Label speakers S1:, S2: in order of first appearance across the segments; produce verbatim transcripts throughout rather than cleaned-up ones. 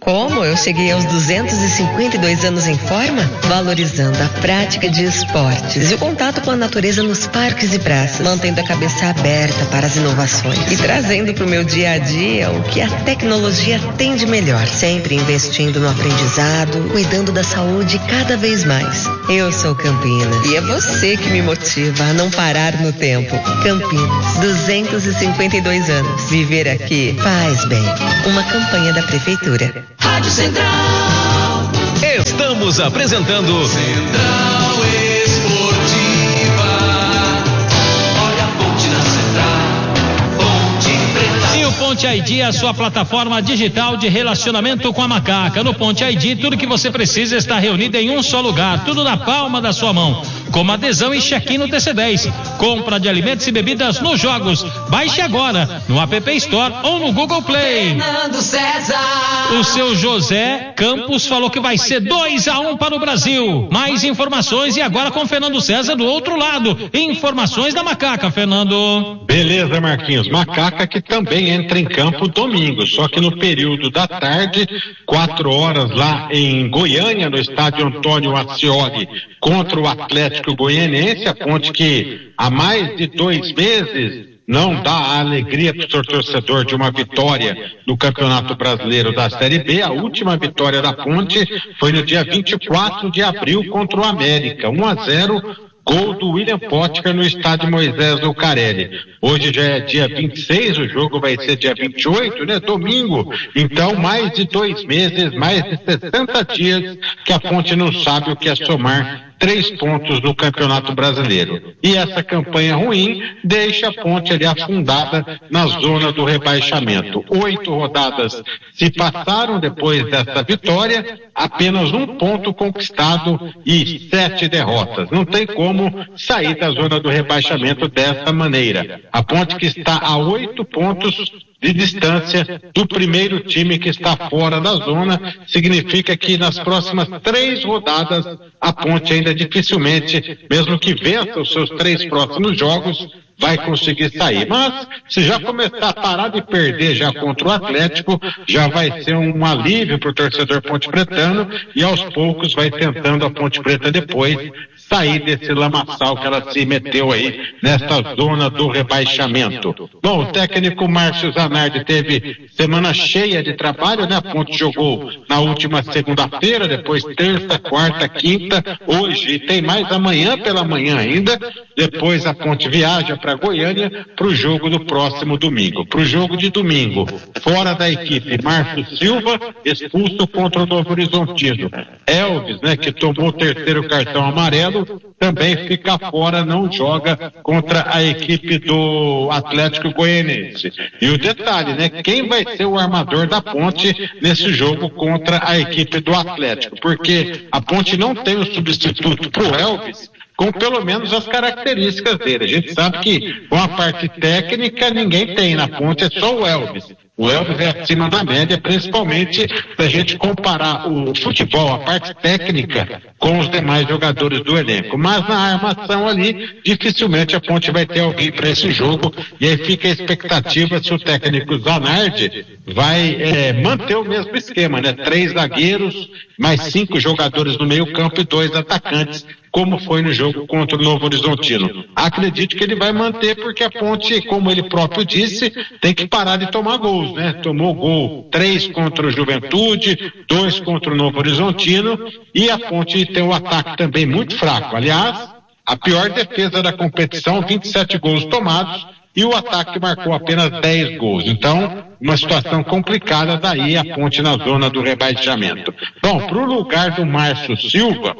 S1: Como eu cheguei aos duzentos e cinquenta e dois anos em forma? Valorizando a prática de esportes e o contato com a natureza nos parques e praças, mantendo a cabeça aberta para as inovações e trazendo para o meu dia a dia o que a tecnologia tem de melhor, sempre investindo no aprendizado, cuidando da saúde cada vez mais. Eu sou Campinas e é você que me motiva a não parar no tempo. Campinas, duzentos e cinquenta e dois anos. Viver aqui faz bem. Uma campanha da Prefeitura.
S2: Rádio Central.
S3: Estamos apresentando
S2: Central Esportiva. Olha a ponte na Central, Ponte Preta.
S4: E o Ponte I D é a sua plataforma digital de relacionamento com a macaca. No Ponte I D, tudo que você precisa está reunido em um só lugar, tudo na palma da sua mão, como adesão e check-in no T C dez, compra de alimentos e bebidas nos jogos. Baixe agora no App Store ou no Google Play.
S2: Fernando César.
S4: O seu José Campos falou que vai ser dois a um para o Brasil. Mais informações e agora com Fernando César do outro lado. Informações da Macaca, Fernando.
S5: Beleza, Marquinhos. Macaca que também entra em campo domingo, só que no período da tarde, quatro horas lá em Goiânia, no estádio Antônio Ascioli, contra o Atlético Goianense, a Ponte que há mais de dois meses não dá a alegria para o seu torcedor de uma vitória no Campeonato Brasileiro da Série B. A última vitória da Ponte foi no dia vinte e quatro de abril contra o América, um a zero, gol do William Potker no estádio Moisés Lucarelli. Hoje já é dia vinte e seis, o jogo vai ser dia vinte e oito, né? Domingo. Então, mais de dois meses, mais de sessenta dias que a Ponte não sabe o que é somar três pontos no Campeonato Brasileiro. E essa campanha ruim deixa a Ponte ali afundada na zona do rebaixamento. Oito rodadas se passaram depois dessa vitória, apenas um ponto conquistado e sete derrotas. Não tem como sair da zona do rebaixamento dessa maneira. A Ponte que está a oito pontos de distância do primeiro time que está fora da zona, significa que nas próximas três rodadas a Ponte ainda dificilmente, mesmo que vença os seus três próximos jogos, vai conseguir sair. Mas se já começar a parar de perder já contra o Atlético, já vai ser um alívio para o torcedor ponte-pretano e aos poucos vai tentando a Ponte Preta depois sair desse lamaçal que ela se meteu aí nessa zona do rebaixamento. Bom, o técnico Márcio Zanardi teve semana cheia de trabalho, né? A Ponte jogou na última segunda-feira, depois terça, quarta, quinta, hoje e tem mais amanhã pela manhã ainda. Depois a Ponte viaja para Goiânia para o jogo do próximo domingo. Para o jogo de domingo, fora da equipe, Márcio Silva, expulso contra o Novo Horizontino. Elvis, né, que tomou o terceiro cartão amarelo, também fica fora, não joga contra a equipe do Atlético Goianense. E o detalhe, né, quem vai ser o armador da Ponte nesse jogo contra a equipe do Atlético? Porque a Ponte não tem o substituto para o Elvis, com pelo menos as características dele. A gente sabe que com a parte técnica ninguém tem, na Ponte é só o Elvis. O Elvis é acima da média, principalmente se a gente comparar o futebol, a parte técnica, com os demais jogadores do elenco. Mas na armação ali, dificilmente a Ponte vai ter alguém para esse jogo, e aí fica a expectativa se o técnico Zanardi vai é, manter o mesmo esquema, né? Três zagueiros, mais cinco jogadores no meio campo e dois atacantes, como foi no jogo contra o Novo Horizontino. Acredito que ele vai manter, porque a Ponte, como ele próprio disse, tem que parar de tomar gols, né? Tomou gol, três contra o Juventude, dois contra o Novo Horizontino, e a Ponte tem um ataque também muito fraco. Aliás, a pior defesa da competição, vinte e sete gols tomados, e o ataque marcou apenas dez gols. Então, uma situação complicada, daí a Ponte na zona do rebaixamento. Bom, para o lugar do Márcio Silva,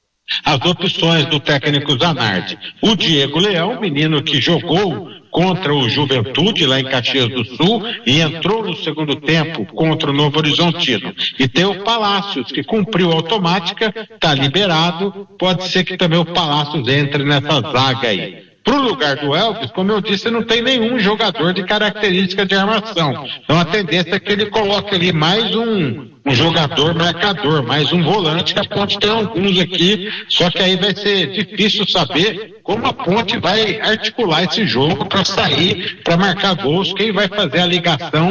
S5: as opções do técnico Zanardi: o Diego Leão, menino que jogou contra o Juventude lá em Caxias do Sul e entrou no segundo tempo contra o Novo Horizontino. E tem o Palácios, que cumpriu a automática, está liberado, pode ser que também o Palácios entre nessa zaga aí. Para o lugar do Elvis, como eu disse, não tem nenhum jogador de característica de armação. Então a tendência é que ele coloque ali mais um, um jogador marcador, mais um volante, que a Ponte tem alguns aqui, só que aí vai ser difícil saber como a Ponte vai articular esse jogo para sair, para marcar gols, quem vai fazer a ligação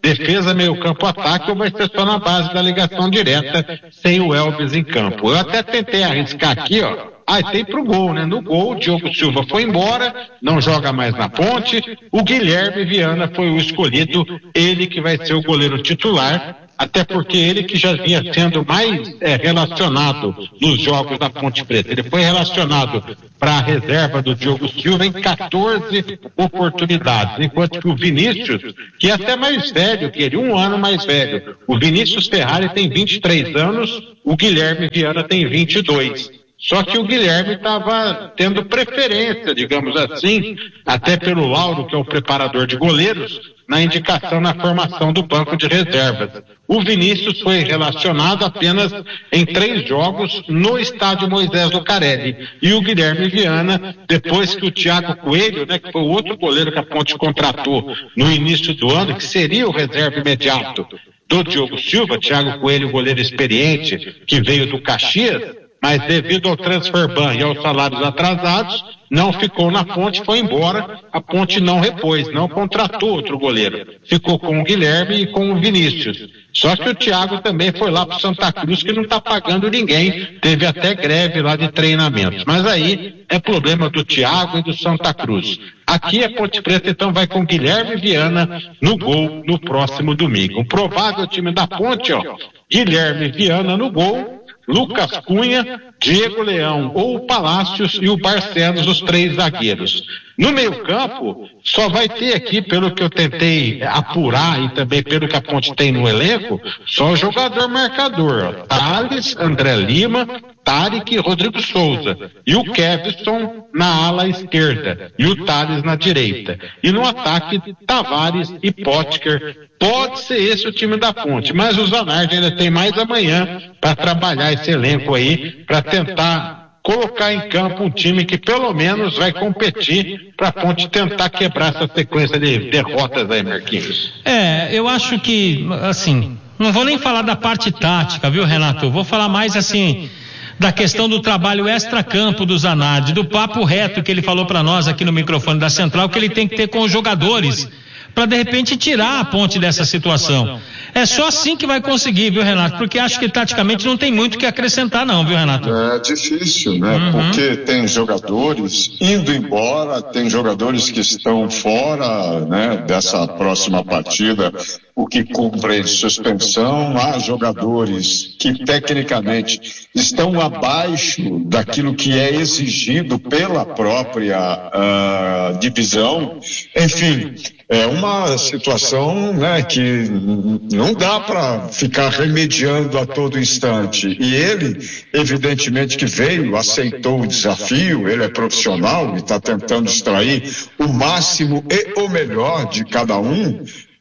S5: defesa, meio campo, ataque, ou vai ser só na base da ligação direta, sem o Elvis em campo. Eu até tentei arriscar aqui, ó. Ah, tem pro gol, né? No gol, o Diogo Silva foi embora, não joga mais na Ponte. O Guilherme Viana foi o escolhido, ele que vai ser o goleiro titular, até porque ele que já vinha sendo mais é, relacionado nos jogos da Ponte Preta. Ele foi relacionado para a reserva do Diogo Silva em quatorze oportunidades, enquanto que o Vinícius, que é até mais velho que ele, um ano mais velho, o Vinícius Ferrari tem vinte e três anos, o Guilherme Viana tem vinte e dois. Só que o Guilherme estava tendo preferência, digamos assim, até pelo Lauro, que é o preparador de goleiros, na indicação na formação do banco de reservas. O Vinícius foi relacionado apenas em três jogos no estádio Moisés Lucarelli. E o Guilherme Viana, depois que o Thiago Coelho, né, que foi o outro goleiro que a Ponte contratou no início do ano, que seria o reserva imediato do Diogo Silva, Thiago Coelho, goleiro experiente, que veio do Caxias, mas devido ao transfer ban e aos salários atrasados, não ficou na Ponte, foi embora, a Ponte não repôs, não contratou outro goleiro. Ficou com o Guilherme e com o Vinícius. Só que o Thiago também foi lá para Santa Cruz, que não está pagando ninguém, teve até greve lá de treinamentos. Mas aí é problema do Thiago e do Santa Cruz. Aqui a Ponte Preta então vai com Guilherme Viana no gol no próximo domingo. O provável time da Ponte, ó, Guilherme Viana no gol, Lucas Cunha, Diego Leão ou o Palácios e o Barcelos, os três zagueiros. No meio campo, só vai ter aqui, pelo que eu tentei apurar e também pelo que a Ponte tem no elenco, só o jogador marcador. Thales, André Lima, Tarek e Rodrigo Souza. E o Kevson na ala esquerda. E o Thales na direita. E no ataque, Tavares e Potker. Pode ser esse o time da Ponte, mas o Zanardi ainda tem mais amanhã para trabalhar esse elenco aí, para tentar colocar em campo um time que pelo menos vai competir para a Ponte tentar quebrar essa sequência de derrotas aí, Marquinhos.
S4: É, eu acho que, assim, não vou nem falar da parte tática, viu, Renato? Vou falar mais, assim, da questão do trabalho extra-campo do Zanardi, do papo reto que ele falou para nós aqui no microfone da Central, que ele tem que ter com os jogadores, para de repente tirar a Ponte dessa situação. É só assim que vai conseguir, viu, Renato? Porque acho que taticamente não tem muito o que acrescentar não, viu, Renato?
S6: É difícil, né? Uhum. Porque tem jogadores indo embora, tem jogadores que estão fora, né, dessa próxima partida, o que cumpre suspensão. Há jogadores que tecnicamente estão abaixo daquilo que é exigido pela própria uh, divisão. Enfim, é uma situação, né, que não dá para ficar remediando a todo instante. E ele, evidentemente que veio, aceitou o desafio, ele é profissional e está tentando extrair o máximo e o melhor de cada um,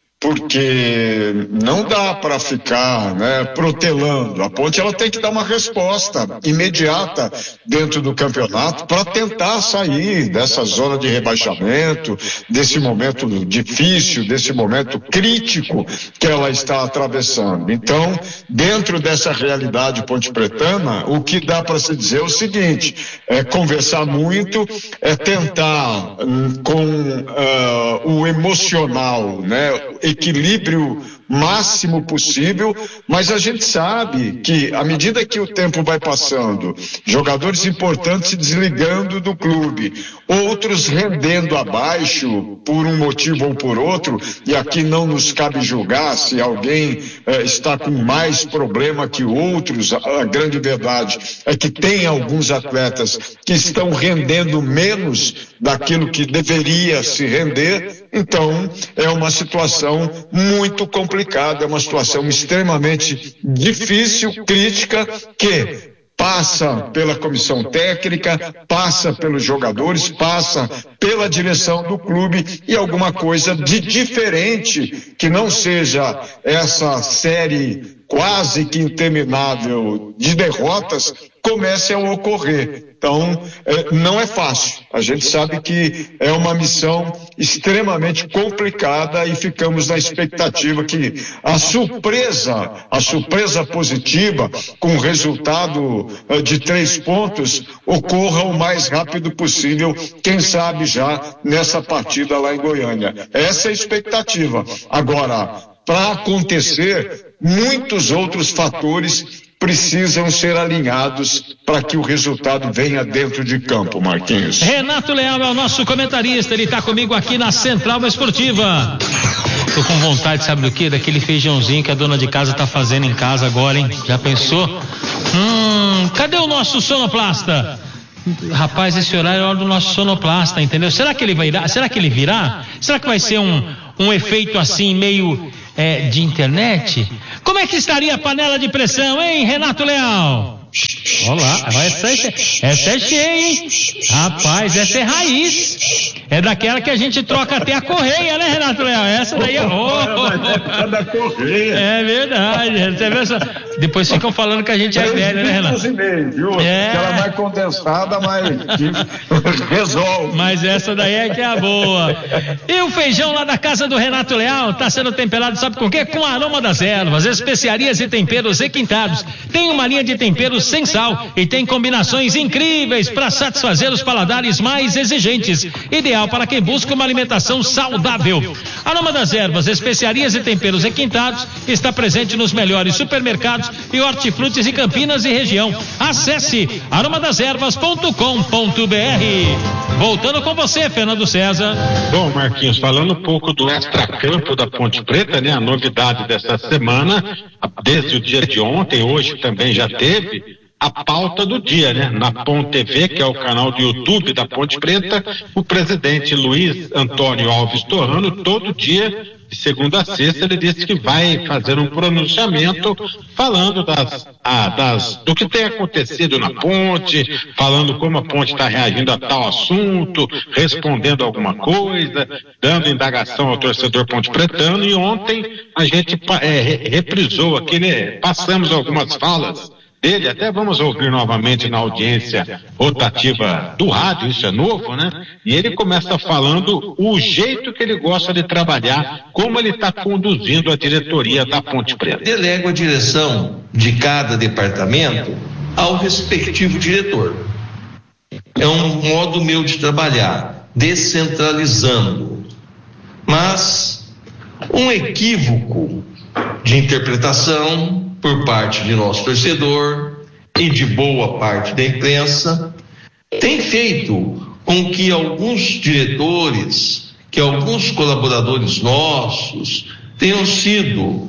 S6: porque não dá para ficar, né, protelando. A Ponte ela tem que dar uma resposta imediata dentro do campeonato para tentar sair dessa zona de rebaixamento, desse momento difícil, desse momento crítico que ela está atravessando. Então, dentro dessa realidade pontepretana, o que dá para se dizer é o seguinte: é conversar muito, é tentar hum, com uh, o emocional, né, equilíbrio máximo possível, mas a gente sabe que à medida que o tempo vai passando, jogadores importantes se desligando do clube, outros rendendo abaixo por um motivo ou por outro, e aqui não nos cabe julgar se alguém eh, está com mais problema que outros. A, a grande verdade é que tem alguns atletas que estão rendendo menos daquilo que deveria se render. Então é uma situação muito complicada, é uma situação extremamente difícil, crítica, que passa pela comissão técnica, passa pelos jogadores, passa pela direção do clube, e alguma coisa de diferente que não seja essa série quase que interminável de derrotas comece a ocorrer. Então, é, não é fácil. A gente sabe que é uma missão extremamente complicada e ficamos na expectativa que a surpresa, a surpresa positiva, com o resultado uh, de três pontos, ocorra o mais rápido possível, quem sabe já nessa partida lá em Goiânia. Essa é a expectativa. Agora, para acontecer, muitos outros fatores precisam ser alinhados para que o resultado venha dentro de campo, Marquinhos.
S4: Renato Leal é o nosso comentarista, ele está comigo aqui na Central Esportiva. Tô com vontade, sabe do que? Daquele feijãozinho que a dona de casa tá fazendo em casa agora, hein? Já pensou? Hum, cadê o nosso sonoplasta? Rapaz, esse horário é hora do nosso sonoplasta, entendeu? Será que ele vai ir? Será que ele virá? Será que vai ser um, um efeito assim, meio é, de internet? Como é que estaria a panela de pressão, hein, Renato Leal? Olá, essa, essa é cheia, hein? Rapaz, essa é raiz. É daquela que a gente troca até a correia, né, Renato Leal? Essa daí é. Oh, oh, oh.
S6: É da correia.
S4: É verdade. Você vê só... Depois ficam falando que a gente é velho, né, Renato?
S6: E meio, viu?
S4: É.
S6: Ela é mais condensada, mas resolve.
S4: Mas essa daí é que é a boa. E o feijão lá da casa do Renato Leal tá sendo temperado, sabe com o quê? Com aroma das ervas, especiarias e temperos requintados. Tem uma linha de temperos sem sal e tem combinações incríveis para satisfazer os paladares mais exigentes. Ideal para quem busca uma alimentação saudável. Aroma das ervas, especiarias e temperos requintados está presente nos melhores supermercados e hortifrutis de Campinas e região. Acesse aroma das ervas ponto com ponto b r. Voltando com você, Fernando César.
S5: Bom, Marquinhos, falando um pouco do extracampo da Ponte Preta, né? A novidade dessa semana, desde o dia de ontem, hoje também já teve a pauta do dia, né? Na Ponte T V, que é o canal do YouTube da Ponte Preta, o presidente Luiz Antônio Alves Torrano, todo dia, de segunda a sexta, ele disse que vai fazer um pronunciamento falando das, ah, das, do que tem acontecido na ponte, falando como a ponte está reagindo a tal assunto, respondendo alguma coisa, dando indagação ao torcedor ponte-pretano. E ontem a gente é, reprisou aqui, né? Passamos algumas falas dele, até vamos ouvir novamente na audiência rotativa do rádio, isso é novo, né? E ele começa falando o jeito que ele gosta de trabalhar, como ele está conduzindo a diretoria da Ponte Preta.
S7: Delego a direção de cada departamento ao respectivo diretor. É um modo meu de trabalhar, descentralizando. Mas um equívoco de interpretação por parte de nosso torcedor e de boa parte da imprensa tem feito com que alguns diretores, que alguns colaboradores nossos tenham sido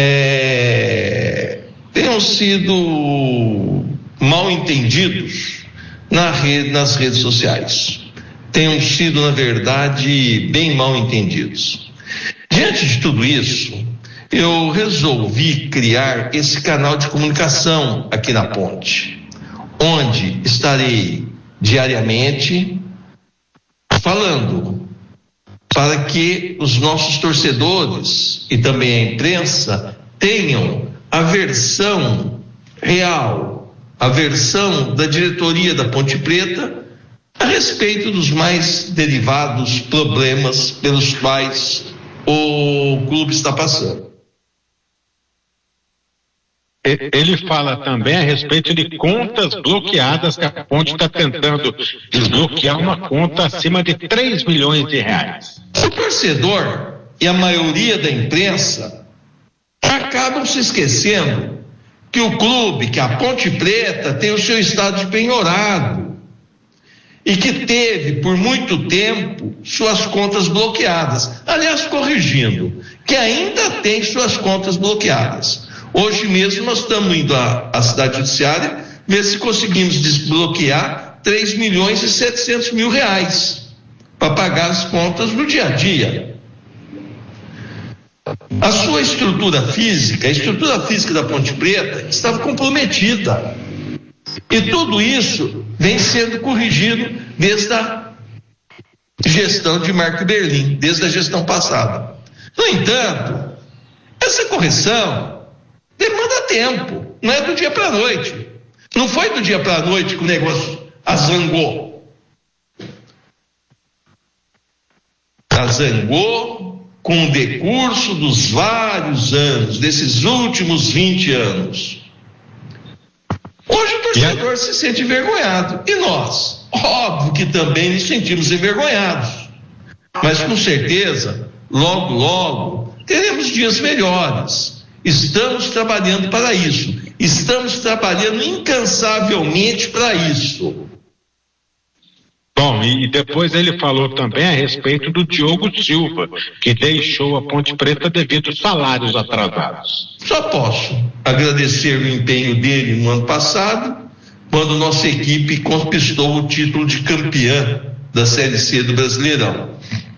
S7: é, tenham sido mal entendidos na rede, nas redes sociais, tenham sido, na verdade, bem mal entendidos. Diante de tudo isso, eu resolvi criar esse canal de comunicação aqui na Ponte, onde estarei diariamente falando para que os nossos torcedores e também a imprensa tenham a versão real, a versão da diretoria da Ponte Preta a respeito dos mais derivados problemas pelos quais o clube está passando.
S5: Ele fala também a respeito de contas bloqueadas, que a Ponte está tentando desbloquear uma conta acima de três milhões de reais.
S7: O torcedor e a maioria da imprensa acabam se esquecendo que o clube, que a Ponte Preta, tem o seu estado de penhorado e que teve por muito tempo suas contas bloqueadas. Aliás, corrigindo, que ainda tem suas contas bloqueadas. Hoje mesmo nós estamos indo à, à cidade judiciária ver se conseguimos desbloquear três milhões e setecentos mil reais para pagar as contas no dia a dia. A sua estrutura física, a estrutura física da Ponte Preta estava comprometida. E tudo isso vem sendo corrigido desde a gestão de Marco Berlim, desde a gestão passada. No entanto, essa correção demanda tempo, não é do dia para a noite. Não foi do dia para a noite que o negócio azangou. Azangou com o decurso dos vários anos, desses últimos vinte anos. Hoje o torcedor se sente envergonhado. E nós? Óbvio que também nos sentimos envergonhados. Mas com certeza, logo, logo, teremos dias melhores. Estamos trabalhando para isso. Estamos trabalhando incansavelmente para isso.
S5: Bom, e depois ele falou também a respeito do Diogo Silva, que deixou a Ponte Preta devido aos salários atrasados.
S7: Só posso agradecer o empenho dele no ano passado, quando nossa equipe conquistou o título de campeã da Série C do Brasileirão.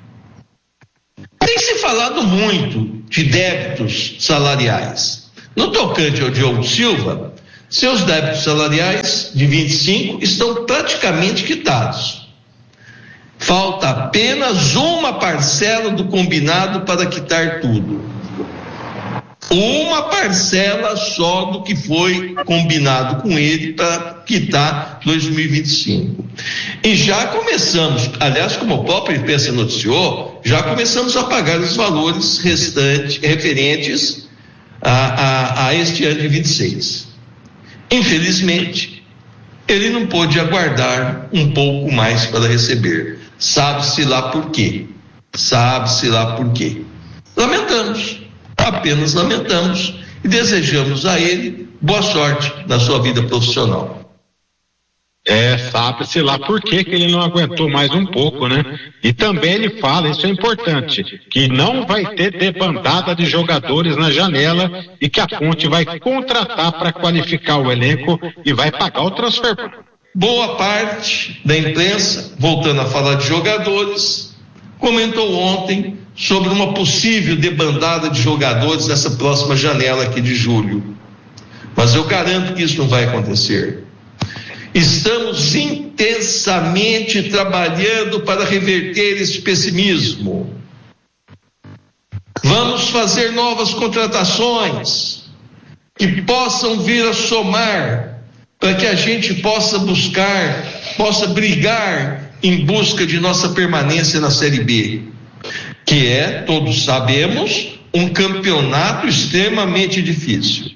S7: Tem se falado muito de débitos salariais. No tocante ao Diogo Silva, seus débitos salariais de vinte e cinco estão praticamente quitados. Falta apenas uma parcela do combinado para quitar tudo. Uma parcela só do que foi combinado com ele para quitar dois mil e vinte e cinco. E já começamos, aliás, como o próprio imprensa noticiou, já começamos a pagar os valores restantes, referentes a, a, a este ano de vinte e seis. Infelizmente, ele não pôde aguardar um pouco mais para receber. Sabe-se lá por quê. Sabe-se lá por quê. Lamentamos, apenas lamentamos e desejamos a ele boa sorte na sua vida profissional.
S5: É, sabe-se lá por que que ele não aguentou mais um pouco, né? E também ele fala, isso é importante, que não vai ter debandada de jogadores na janela e que a Ponte vai contratar para qualificar o elenco e vai pagar o transfer.
S7: Boa parte da imprensa, voltando a falar de jogadores, comentou ontem sobre uma possível debandada de jogadores nessa próxima janela aqui de julho. Mas eu garanto que isso não vai acontecer. Estamos intensamente trabalhando para reverter esse pessimismo. Vamos fazer novas contratações que possam vir a somar para que a gente possa buscar, possa brigar em busca de nossa permanência na Série B, que é, todos sabemos, um campeonato extremamente difícil.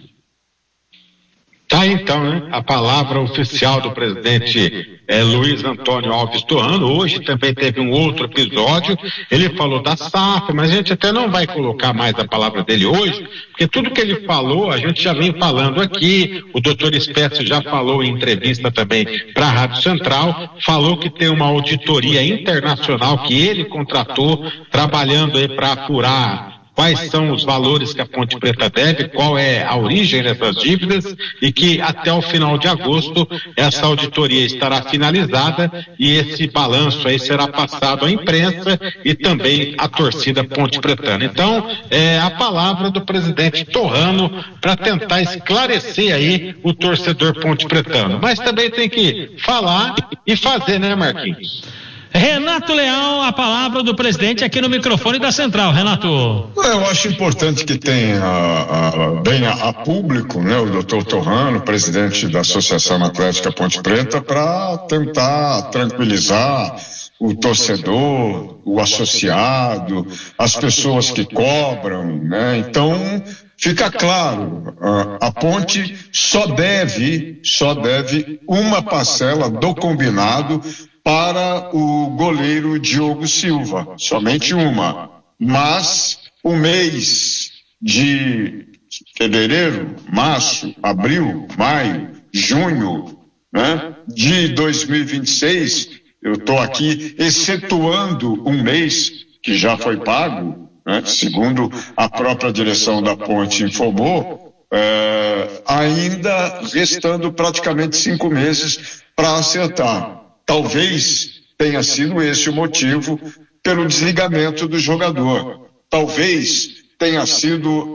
S5: Tá, então, né? A palavra oficial do presidente é, Luiz Antônio Alves Torrano. Hoje também teve um outro episódio. Ele falou da S A F, mas a gente até não vai colocar mais a palavra dele hoje, porque tudo que ele falou a gente já vem falando aqui. O doutor Espécie já falou em entrevista também para a Rádio Central, falou que tem uma auditoria internacional que ele contratou, trabalhando aí para apurar quais são os valores que a Ponte Preta deve, qual é a origem dessas dívidas, e que até o final de agosto essa auditoria estará finalizada e esse balanço aí será passado à imprensa e também à torcida ponte pretana. Então, é a palavra do presidente Torrano para tentar esclarecer aí o torcedor ponte pretano. Mas também tem que falar e fazer, né, Marquinhos?
S4: Renato Leal, a palavra do presidente aqui no microfone da Central. Renato.
S6: Eu acho importante que tenha a, bem a, a público, né, o doutor Torrano, presidente da Associação Atlética Ponte Preta, para tentar tranquilizar o torcedor, o associado, as pessoas que cobram, né? Então, fica claro, a, a Ponte só deve, só deve uma parcela do combinado para o goleiro Diogo Silva, somente uma. Mas o mês de fevereiro, março, abril, maio, junho, né, de dois mil e vinte e seis, eu estou aqui excetuando um mês que já foi pago, né, segundo a própria direção da Ponte informou, é, ainda restando praticamente cinco meses para acertar. Talvez tenha sido esse o motivo pelo desligamento do jogador. Talvez tenha sido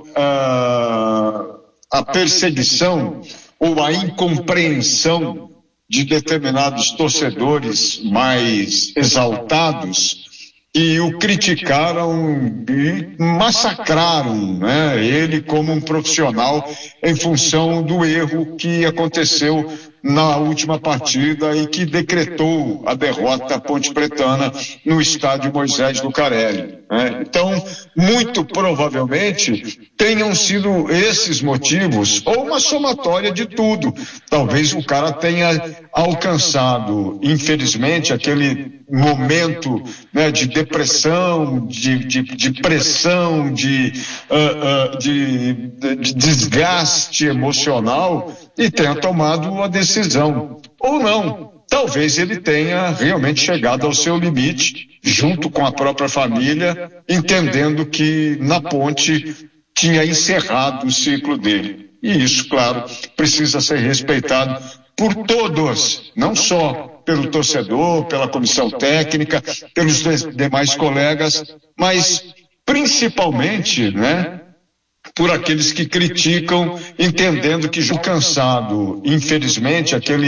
S6: uh, a perseguição ou a incompreensão de determinados torcedores mais exaltados que o criticaram e massacraram, né, ele como um profissional em função do erro que aconteceu na última partida e que decretou a derrota pontepretana no estádio Moisés Lucarelli, né? Então, muito provavelmente tenham sido esses motivos ou uma somatória de tudo. Talvez o cara tenha alcançado, infelizmente, aquele momento, né, de depressão, de, de, de pressão, de, uh, uh, de, de desgaste emocional e tenha tomado a decisão. Ou não. Talvez ele tenha realmente chegado ao seu limite, junto com a própria família, entendendo que na ponte tinha encerrado o ciclo dele. E isso, claro, precisa ser respeitado por todos, não só pelo torcedor, pela comissão técnica, pelos demais colegas, mas principalmente, né, por aqueles que criticam, entendendo que já cansado, infelizmente, aquele